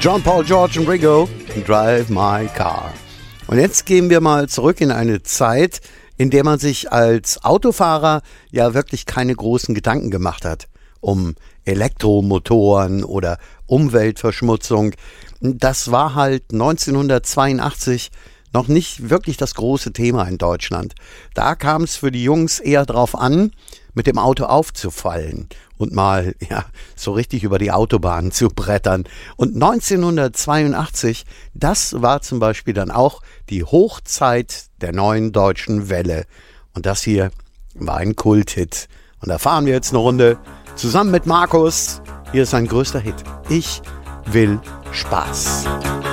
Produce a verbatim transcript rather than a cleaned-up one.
John Paul, George und Ringo, Drive My Car. Und jetzt gehen wir mal zurück in eine Zeit, in der man sich als Autofahrer ja wirklich keine großen Gedanken gemacht hat um Elektromotoren oder Umweltverschmutzung. Das war halt neunzehnhundertzweiundachtzig noch nicht wirklich das große Thema in Deutschland. Da kam es für die Jungs eher drauf an, mit dem Auto aufzufallen und mal ja so richtig über die Autobahn zu brettern. Und neunzehnhundertzweiundachtzig, das war zum Beispiel dann auch die Hochzeit der neuen deutschen Welle. Und das hier war ein Kulthit. Und da fahren wir jetzt eine Runde zusammen mit Markus. Hier ist sein größter Hit. Ich will Spaß.